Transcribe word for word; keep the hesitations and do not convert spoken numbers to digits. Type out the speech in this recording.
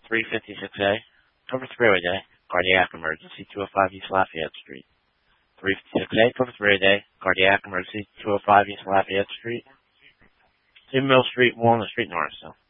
three fifty-six A, Plymouth Freeway Day, cardiac emergency, two oh five East Lafayette Street. three fifty-six A, Plymouth Freeway Day, cardiac emergency, two oh five East Lafayette Street. two Mill Street, Walnut Street, Norristown.